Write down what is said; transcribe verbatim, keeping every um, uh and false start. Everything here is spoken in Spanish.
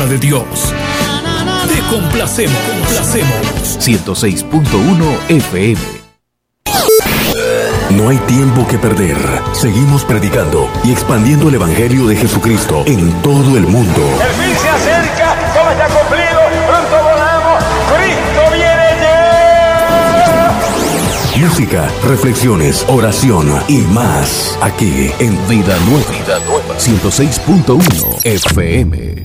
de Dios. Te complacemos, complacemos. ciento seis punto uno F M. No hay tiempo que perder. Seguimos predicando y expandiendo el Evangelio de Jesucristo en todo el mundo. El fin se acerca, todo está cumplido, pronto volamos, Cristo viene ya. Música, reflexiones, oración y más aquí en Vida Nueva, Vida Nueva. ciento seis punto uno F M.